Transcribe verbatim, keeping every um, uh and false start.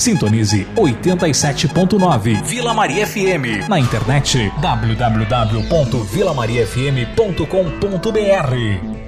Sintonize oitenta e sete ponto nove Vila Maria F M. Na internet w w w ponto vila maria f m ponto com ponto b r.